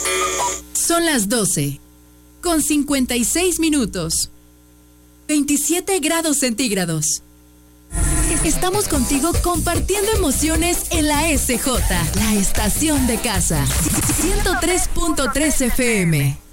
Son las 12, con 56 minutos. 27 grados centígrados. Estamos contigo compartiendo emociones en la SJ, la estación de casa. 103.3 FM.